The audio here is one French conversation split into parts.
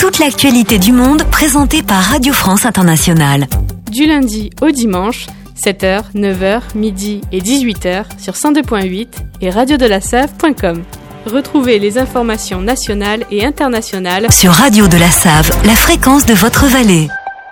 toute l'actualité du monde présentée par Radio France Internationale. Du lundi au dimanche, 7h, 9h, midi et 18h sur 102.8 et radiodelasave.com. Retrouvez les informations nationales et internationales sur Radio de la Save, la fréquence de votre vallée.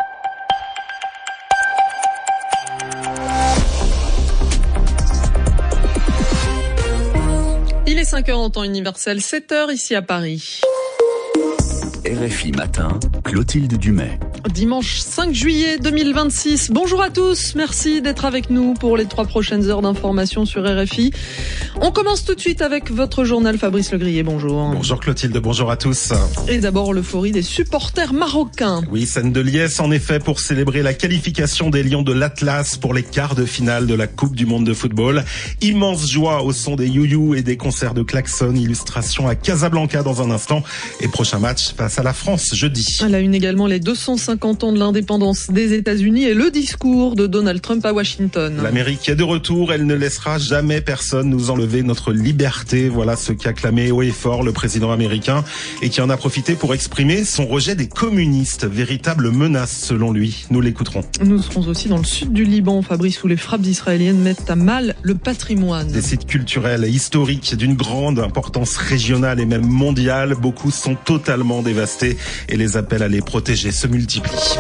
Il est 5h en temps universel, 7h ici à Paris. RFI Matin, Clotilde Dumais. Dimanche 5 juillet 2026. Bonjour à tous, merci d'être avec nous pour les 3 prochaines heures d'information sur RFI. On commence tout de suite avec votre journal Fabrice Legrier, bonjour. Bonjour Clotilde, bonjour à tous. Et d'abord l'euphorie des supporters marocains. Oui, scène de liesse en effet pour célébrer la qualification des Lions de l'Atlas pour les quarts de finale de la Coupe du Monde de football. Immense joie au son des you-you et des concerts de klaxon, illustration à Casablanca dans un instant et prochain match face à la France jeudi. À la une également les 250 ans de l'indépendance des États-Unis et le discours de Donald Trump à Washington. L'Amérique est de retour, elle ne laissera jamais personne nous enlever notre liberté. Voilà ce qu'a clamé haut et fort le président américain et qui en a profité pour exprimer son rejet des communistes, véritable menace selon lui. Nous l'écouterons. Nous serons aussi dans le sud du Liban, Fabrice, où les frappes israéliennes mettent à mal le patrimoine. Des sites culturels et historiques d'une grande importance régionale et même mondiale, beaucoup sont totalement dévastés et les appels à les protéger se multiplient.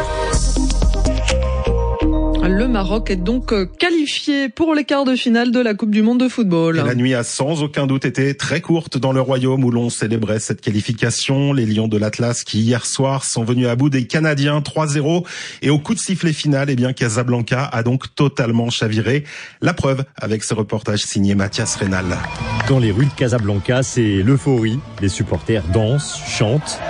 Le Maroc est donc qualifié pour les quarts de finale de la Coupe du Monde de football. Et la nuit a sans aucun doute été très courte dans le royaume où l'on célébrait cette qualification. Les Lions de l'Atlas qui hier soir sont venus à bout des Canadiens 3-0 et au coup de sifflet final, Casablanca a donc totalement chaviré. La preuve avec ce reportage signé Mathias Rénal. Dans les rues de Casablanca, c'est l'euphorie. Les supporters dansent, chantent.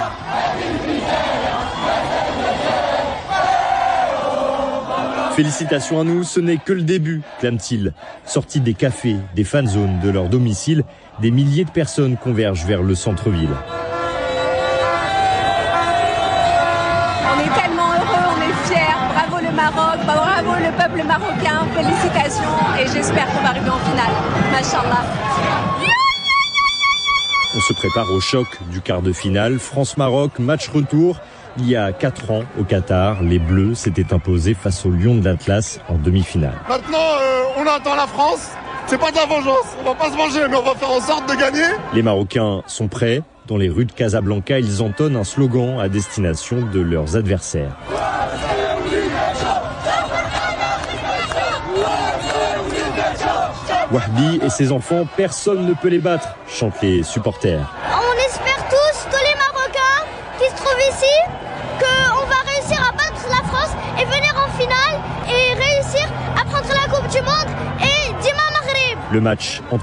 Félicitations à nous, ce n'est que le début, clament-ils. Sortis des cafés, des fan zones, de leur domicile, des milliers de personnes convergent vers le centre-ville. On est tellement heureux, on est fiers. Bravo le Maroc, bravo le peuple marocain. Félicitations et j'espère qu'on va arriver en finale. Machallah. On se prépare au choc du quart de finale. France-Maroc, match retour. Il y a 4 ans, au Qatar, les Bleus s'étaient imposés face aux Lions de l'Atlas en demi-finale. Maintenant, on attend la France. C'est pas de la vengeance, on va pas se venger, mais on va faire en sorte de gagner. Les Marocains sont prêts. Dans les rues de Casablanca, ils entonnent un slogan à destination de leurs adversaires. Wahbi et ses enfants, personne ne peut les battre, chantent les supporters. On espère tous les Marocains qui se trouvent ici, qu'on va réussir à battre la France et venir en finale et réussir à prendre la Coupe du Monde et Dima Maghreb. Le match entre